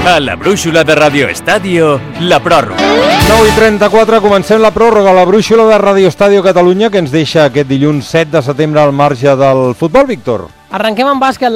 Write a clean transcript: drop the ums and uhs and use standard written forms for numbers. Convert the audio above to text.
A la brúixola de Radio Estadio, la pròrroga. 9:34, comencem la pròrroga a la brúixola de Radio Estadio Catalunya, que ens deixa aquest dilluns 7 de setembre al marge del futbol, Víctor. Arrenquem amb bàsquet.